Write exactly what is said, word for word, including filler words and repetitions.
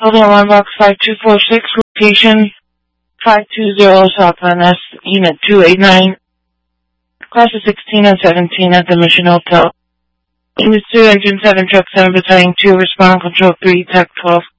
Holding alarm box five two four six, location five two zero Southland S, Unit two eight nine, classes sixteen and seventeen at the Mission Hotel. Unit two, Engine seven, Truck seven, Battalion two, Respond Control three, Tech twelve.